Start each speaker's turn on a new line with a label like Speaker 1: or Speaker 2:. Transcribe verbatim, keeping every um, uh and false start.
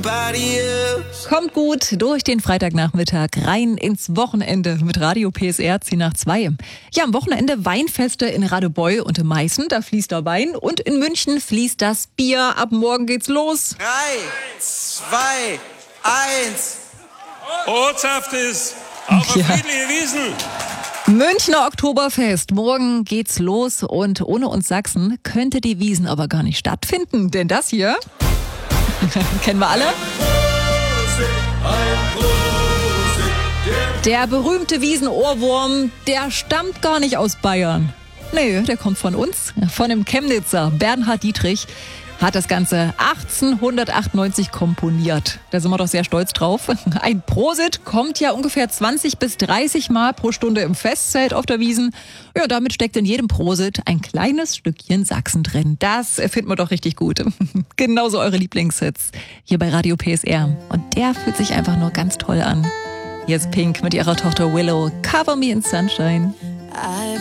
Speaker 1: Kommt gut durch den Freitagnachmittag rein ins Wochenende mit Radio P S R zehn nach zwei. Ja, am Wochenende Weinfeste in Radebeul und in Meißen, da fließt der Wein, und in München fließt das Bier. Ab morgen geht's los.
Speaker 2: Drei, zwei, eins.
Speaker 3: Ortshaft ist auf
Speaker 1: Ja.
Speaker 3: friedliche Wiesen.
Speaker 1: Münchner Oktoberfest. Morgen geht's los und ohne uns Sachsen könnte die Wiesn aber gar nicht stattfinden. Denn das hier kennen wir alle. Der berühmte Wiesenohrwurm, der stammt gar nicht aus Bayern. Nee, der kommt von uns, von dem Chemnitzer. Bernhard Dietrich hat das Ganze achtzehnhundertachtundneunzig komponiert. Da sind wir doch sehr stolz drauf. Ein Prosit kommt ja ungefähr zwanzig bis dreißig Mal pro Stunde im Festzelt auf der Wiesn. Ja, damit steckt in jedem Prosit ein kleines Stückchen Sachsen drin. Das finden wir doch richtig gut. Genauso eure Lieblingshits hier bei Radio P S R. Und der fühlt sich einfach nur ganz toll an. Hier ist Pink mit ihrer Tochter Willow. Cover Me in Sunshine.